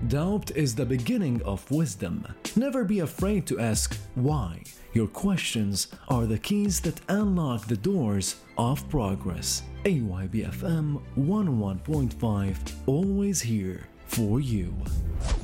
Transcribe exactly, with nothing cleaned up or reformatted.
Doubt is the beginning of wisdom. Never be afraid to ask why. Your questions are the keys that unlock the doors of progress. A Y B F M one oh one point five, always here for you.